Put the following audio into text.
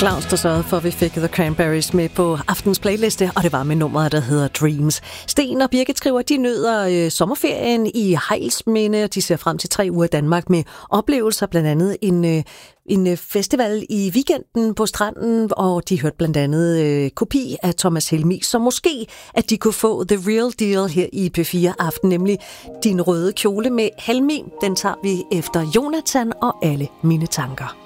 Claus, der sørgede for, at vi fik The Cranberries med på aftens playliste, og det var med nummeret, der hedder Dreams. Sten og Birgit skriver, at de nyder sommerferien i Hejlsminde, og de ser frem til 3 uger i Danmark med oplevelser, blandt andet en festival i weekenden på stranden, og de hørte blandt andet kopi af Thomas Helmig, så måske at de kunne få The Real Deal her i P4 Aften, nemlig Din røde kjole med Helmig. Den tager vi efter Jonathan og Alle mine tanker.